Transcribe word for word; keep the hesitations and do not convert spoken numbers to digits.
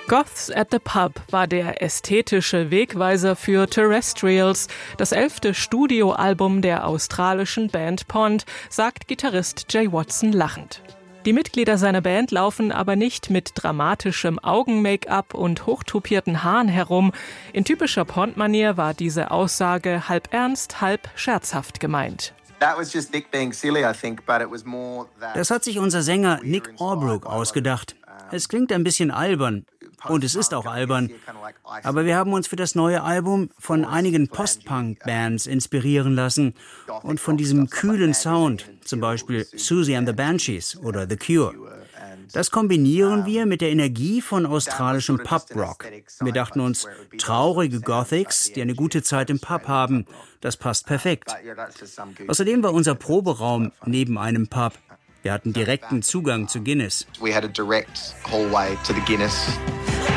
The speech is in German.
Goths at the Pub war der ästhetische Wegweiser für Terrestrials, das elfte Studioalbum der australischen Band Pond, sagt Gitarrist Jay Watson lachend. Die Mitglieder seiner Band laufen aber nicht mit dramatischem Augen-Make-up und hochtupierten Haaren herum. In typischer Pond-Manier war diese Aussage halb ernst, halb scherzhaft gemeint. Das hat sich unser Sänger Nick Orbrook ausgedacht. Es klingt ein bisschen albern. Und es ist auch albern. Aber wir haben uns für das neue Album von einigen Post-Punk-Bands inspirieren lassen und von diesem kühlen Sound, zum Beispiel Siouxsie and the Banshees oder The Cure. Das kombinieren wir mit der Energie von australischem Pub-Rock. Wir dachten uns, traurige Gothics, die eine gute Zeit im Pub haben, das passt perfekt. Außerdem war unser Proberaum neben einem Pub. Wir hatten direkten Zugang zu Guinness. We had a direct hallway to the Guinness.